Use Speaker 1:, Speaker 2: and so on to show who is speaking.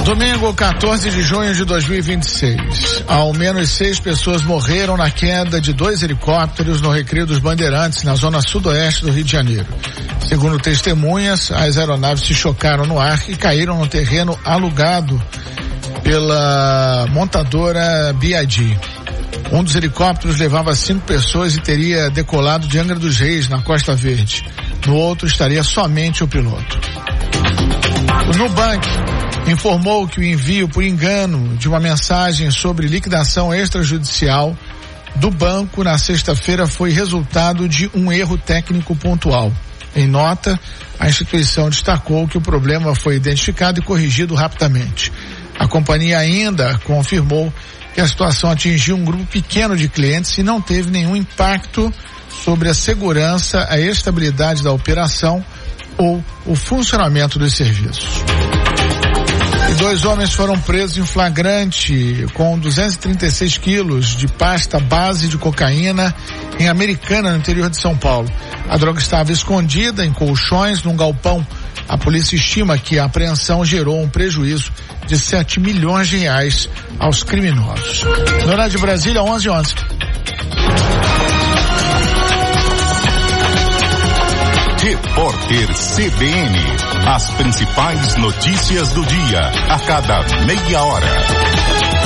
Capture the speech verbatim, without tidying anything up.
Speaker 1: Domingo, quatorze de junho de dois mil e vinte e seis. Ao menos seis pessoas morreram na queda de dois helicópteros no Recreio dos Bandeirantes, na zona sudoeste do Rio de Janeiro. Segundo testemunhas, as aeronaves se chocaram no ar e caíram no terreno alugado pela montadora B I D. Um dos helicópteros levava cinco pessoas e teria decolado de Angra dos Reis, na Costa Verde. No outro estaria somente o piloto. O Nubank informou que o envio por engano de uma mensagem sobre liquidação extrajudicial do banco na sexta-feira foi resultado de um erro técnico pontual. Em nota, a instituição destacou que o problema foi identificado e corrigido rapidamente. A companhia ainda confirmou que a situação atingiu um grupo pequeno de clientes e não teve nenhum impacto sobre a segurança, a estabilidade da operação ou o funcionamento dos serviços. E dois homens foram presos em flagrante com duzentos e trinta e seis quilos de pasta base de cocaína em Americana, no interior de São Paulo. A droga estava escondida em colchões num galpão. A polícia estima que a apreensão gerou um prejuízo de sete milhões de reais aos criminosos. No horário de Brasília, onze e onze.
Speaker 2: Repórter C B N. As principais notícias do dia, a cada meia hora.